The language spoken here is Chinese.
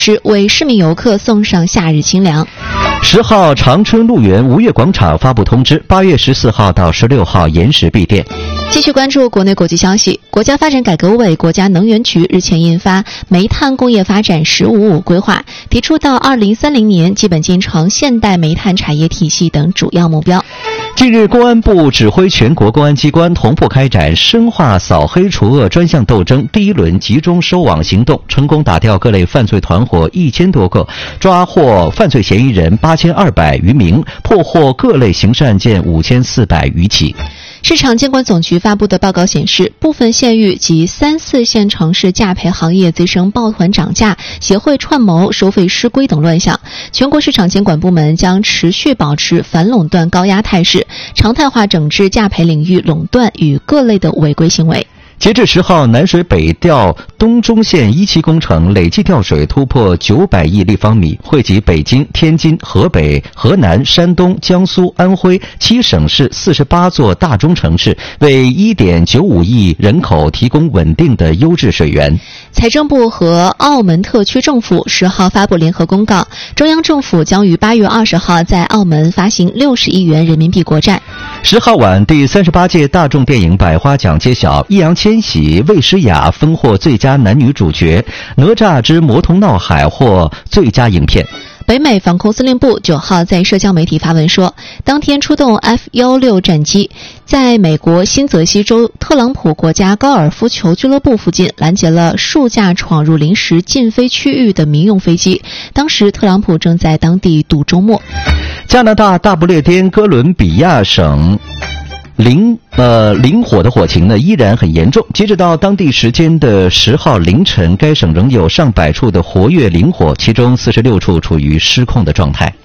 是为市民游客送上夏日清凉。 10号，长春路园吴越广场发布通知，8月14号到16号延时闭店。 继续关注国内国际消息。国家发展改革委、国家能源局日前印发《煤炭工业发展“1555”规划》，提出到2030年基本建成现代煤炭产业体系等主要目标。 近日，公安部指挥全国公安机关同步开展深化扫黑除恶专项斗争第1轮集中收网行动，成功打掉各类犯罪团伙1000多个，抓获犯罪嫌疑人8200余名，破获各类刑事案件5400余起。 市场监管总局发布的报告显示，部分县域及3、4线城市价培行业滋生抱团涨价、协会串谋、收费失规等乱象。全国市场监管部门将持续保持反垄断高压态势，常态化整治价培领域垄断与各类的违规行为。 截至10号，南水北调东中线1期工程累计调水突破900亿立方米，惠及北京、天津、河北、河南、山东、江苏、安徽7省市48座大中城市，为1.95亿人口提供稳定的优质水源。 财政部和澳门特区政府10号发布联合公告，中央政府将于8月20号在澳门发行60亿元人民币国债。 10号晚，第38届大众电影百花奖揭晓，易烊千玺、魏诗雅分获最佳男女主角，哪吒之魔童闹海获最佳影片。 北美防空司令部9号在社交媒体发文说，当天出动 F-16战机，在美国新泽西州特朗普国家高尔夫球俱乐部附近拦截了数架闯入临时禁飞区域的民用飞机。当时特朗普正在当地度周末。 加拿大大不列颠哥伦比亚省林火的火情呢依然很严重。截止到当地时间的10号凌晨，该省仍有上百处的活跃林火，其中46处处于失控的状态。